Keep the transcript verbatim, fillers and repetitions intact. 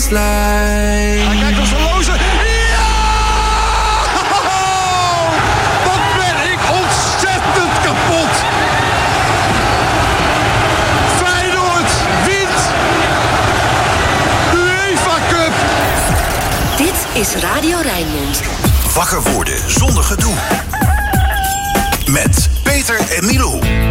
this life. Hij kijkt op zijn loze. Ja! Wat ben ik ontzettend kapot. Feyenoord wint de UEFA Cup. Dit is Radio Rijnmond. Wakker worden zonder gedoe. Met Peter en Milou.